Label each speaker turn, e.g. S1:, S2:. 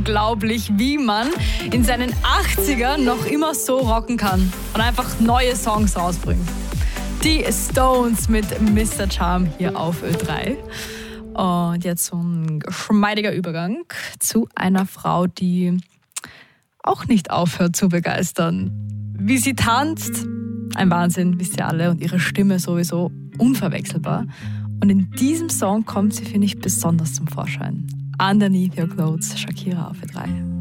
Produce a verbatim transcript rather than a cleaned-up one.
S1: unglaublich, wie man in seinen achtzigern noch immer so rocken kann und einfach neue Songs rausbringt. Die Stones mit Mister Charm hier auf Ö drei. Und jetzt so ein geschmeidiger Übergang zu einer Frau, die auch nicht aufhört zu begeistern. Wie sie tanzt, ein Wahnsinn, wisst ihr alle, und ihre Stimme sowieso unverwechselbar. Und in diesem Song kommt sie, finde ich, besonders zum Vorschein. Underneath Your Clothes, Shakira auf Ö drei.